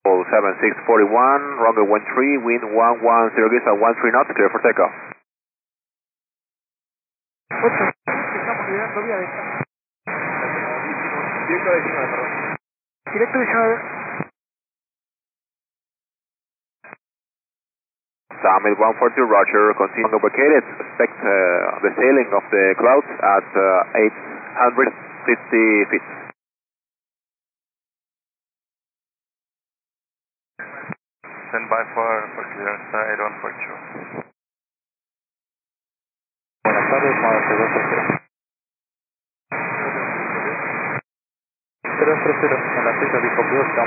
7641, runway 13, wind 110 degrees at 13 knots, clear for takeoff. 8, estamos liberando vía de esta. Directo 19, perdón. Directo 19. Summit 142, Roger, continue lubricated, expect the sailing of the clouds at 850 feet. Stand by for clearance side on for two. Buenas tardes, Marte 230. 030, en la fecha dijo